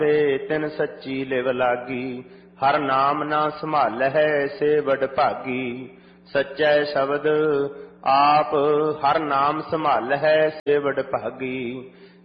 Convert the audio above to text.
ਤਿਨ ਸੱਚੀ ਲਿਵ ਲਾਗੀ। ਹਰ ਨਾਮ ਨਾ ਸੰਭਾਲਹਿ ਸੇ ਵਡ ਭਾਗੀ। ਸੱਚੈ ਸ਼ਬਦ ਆਪ ਹਰ ਨਾਮ ਸੰਭਾਲਹਿ ਸੇ ਵਡ ਭਾਗੀ।